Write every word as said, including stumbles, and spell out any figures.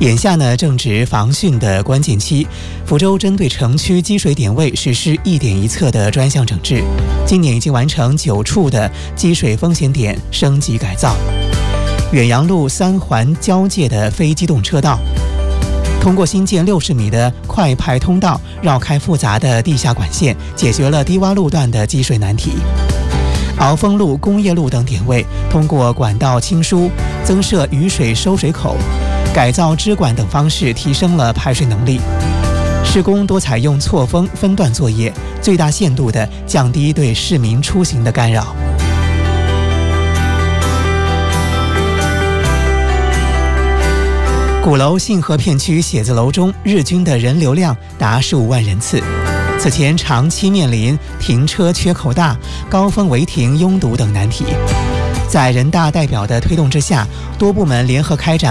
眼下呢正值防汛的关键期，福州针对城区积水点位实施一点一测的专项整治，今年已经完成九处的积水风险点升级改造。远洋路三环交界的非机动车道，通过新建六十米的快派通道，绕开复杂的地下管线，解决了低洼路段的积水难题。鳌峰路、工业路等点位，通过管道清疏、增设雨水收水口、改造支管等方式，提升了排水能力。施工多采用错峰分段作业，最大限度地降低对市民出行的干扰。鼓楼信和片区写字楼中，日均的人流量达十五万人次。此前长期面临停车缺口大、高峰违停拥堵等难题，在人大代表的推动之下，多部门联合开展